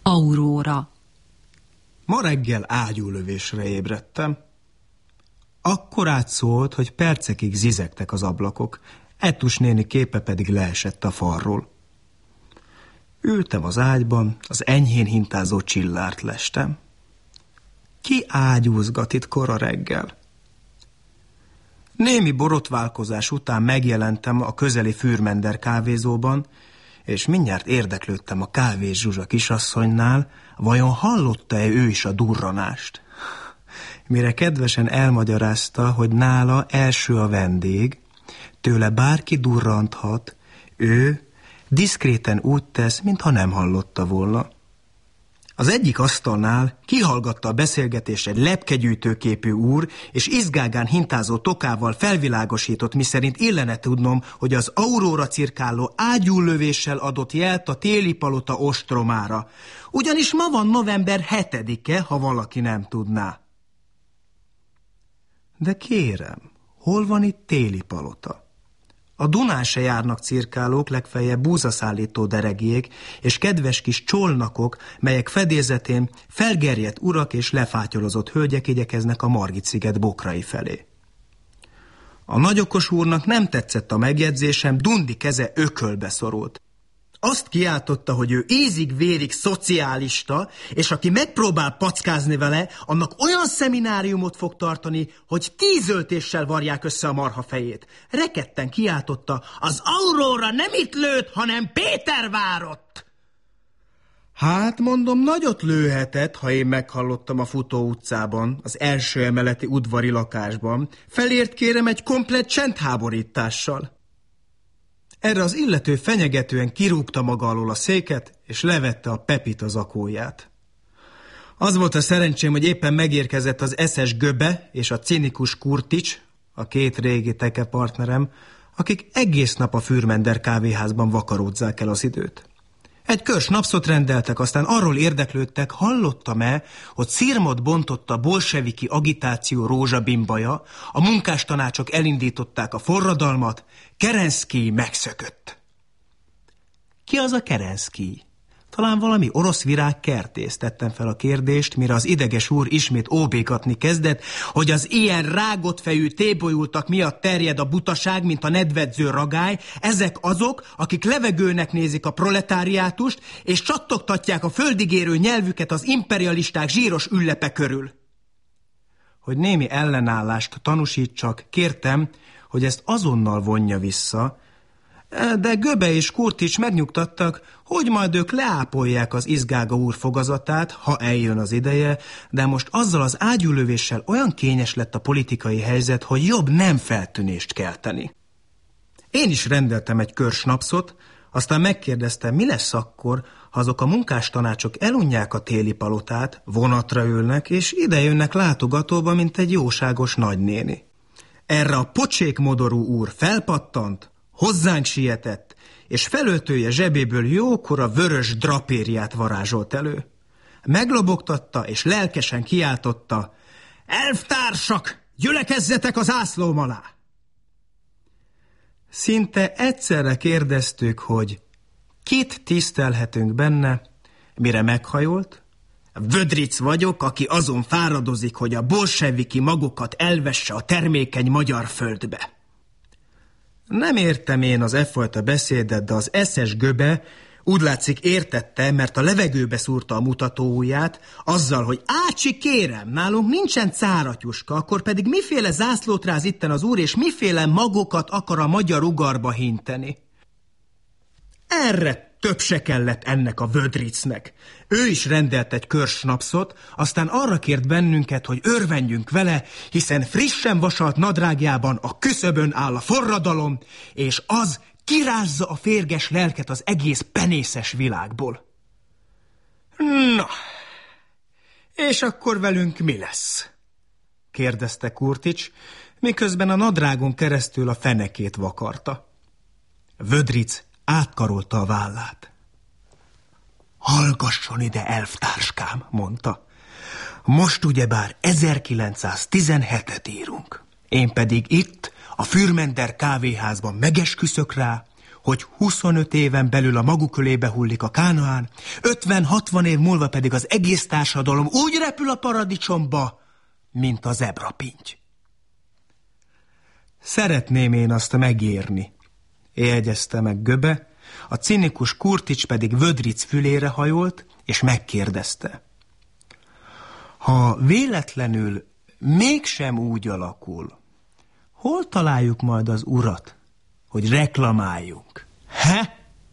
Aurora. Ma reggel ágyúlövésre ébredtem. Akkorát szólt, hogy percekig zizegtek az ablakok, Ettus néni képe pedig leesett a falról. Ültem az ágyban, az enyhén hintázó csillárt lestem. Ki ágyúzgat itt kora reggel? Némi borotválkozás után megjelentem a közeli Fürmender kávézóban, és mindjárt érdeklődtem a Kávés Zsuzsa kisasszonynál, vajon hallotta-e ő is a durranást? Mire kedvesen elmagyarázta, hogy nála első a vendég, tőle bárki durranthat, ő diszkréten úgy tesz, mintha nem hallotta volna. Az egyik asztalnál kihallgatta a beszélgetést egy lepkegyűjtőképű úr, és izgágán hintázó tokával felvilágosított, miszerint illene tudnom, hogy az Aurora cirkáló ágyúlövéssel adott jelt a Téli Palota ostromára. Ugyanis ma van november 7-e, ha valaki nem tudná. De kérem, hol van itt Téli Palota? A Dunán se járnak cirkálók, legfeljebb búzaszállító deregjék és kedves kis csolnakok, melyek fedélzetén felgerjedt urak és lefátyolozott hölgyek igyekeznek a Margit-sziget bokrai felé. A nagyokos úrnak nem tetszett a megjegyzésem, Dundi keze ökölbe szorult. Azt kiáltotta, hogy ő ízig-vérig szociálista, és aki megpróbál packázni vele, annak olyan szemináriumot fog tartani, hogy 10 öltéssel varják össze a marha fejét. Rekedten kiáltotta, az Aurora nem itt lőtt, hanem Pétervárott. Hát, mondom, nagyot lőhetett, ha én meghallottam a Futó utcában, az első emeleti udvari lakásban. Felért kérem egy komplett csendháborítással. Erre az illető fenyegetően kirúgta maga alól a széket, és levette a Pepit az zakóját. Az volt a szerencsém, hogy éppen megérkezett az eszes Göbe és a cinikus Kurtics, a 2 régi tekepartnerem, akik egész nap a Fürmender kávéházban vakaródzák el az időt. Egy kör snapszot rendeltek, aztán arról érdeklődtek, hallottam-e, hogy szirmot bontott a bolseviki agitáció rózsabimbaja, a munkástanácsok elindították a forradalmat, Kerenszkij megszökött. Ki az a Kerenszkij? Talán valami orosz virágkertész, tettem fel a kérdést, mire az ideges úr ismét óbégatni kezdett, hogy az ilyen rágott fejű tébolyultak miatt terjed a butaság, mint a nedvedző ragály. Ezek azok, akik levegőnek nézik a proletáriátust, és csattogtatják a földigérő nyelvüket az imperialisták zsíros üllepe körül. Hogy némi ellenállást tanúsítsak, kértem, hogy ezt azonnal vonja vissza, de Göbe és Kurtics megnyugtattak, hogy majd ők leápolják az izgága úr fogazatát, ha eljön az ideje, de most azzal az ágyúlövéssel olyan kényes lett a politikai helyzet, hogy jobb nem feltűnést kelteni. Én is rendeltem egy kör snapszot, aztán megkérdeztem, mi lesz akkor, ha azok a munkástanácsok elunják a Téli Palotát, vonatra ülnek, és idejönnek látogatóba, mint egy jóságos nagynéni. Erre a pocsékmodorú úr felpattant, hozzánk sietett, és felöltője zsebéből jókora vörös drapériát varázsolt elő. Meglobogtatta, és lelkesen kiáltotta, elvtársak, gyülekezzetek az zászlóm alá! Szinte egyszerre kérdeztük, hogy kit tisztelhetünk benne, mire meghajolt. Vödric vagyok, aki azon fáradozik, hogy a bolseviki magokat elvesse a termékeny magyar földbe. Nem értem én az effajta beszédet, de az eszes Göbe úgy látszik értette, mert a levegőbe szúrta a mutatóujját, azzal, hogy ácsi kérem, nálunk nincsen cáratyuska, akkor pedig miféle zászlót ráz itten az úr, és miféle magokat akar a magyar ugarba hinteni. Erre több se kellett ennek a Vödricnek. Ő is rendelt egy kör snapszot, aztán arra kért bennünket, hogy örvendjünk vele, hiszen frissen vasalt nadrágjában a küszöbön áll a forradalom, és az kirázza a férges lelket az egész penészes világból. Na, és akkor velünk mi lesz? Kérdezte Kurtics, miközben a nadrágon keresztül a fenekét vakarta. Vödric átkarolta a vállát. Hallgasson ide, elvtárskám, mondta. Most ugyebár 1917-et írunk. Én pedig itt, a Fürmender kávéházban megesküszök rá, hogy 25 éven belül a maguk ölébe hullik a Kánaán, 50-60 év múlva pedig az egész társadalom úgy repül a paradicsomba, mint a zebrapinty. Szeretném én azt megérni, jegyezte meg Göbe, a cinikus Kurtics pedig Vödric fülére hajolt, és megkérdezte. Ha véletlenül mégsem úgy alakul, hol találjuk majd az urat, hogy reklamáljunk? He?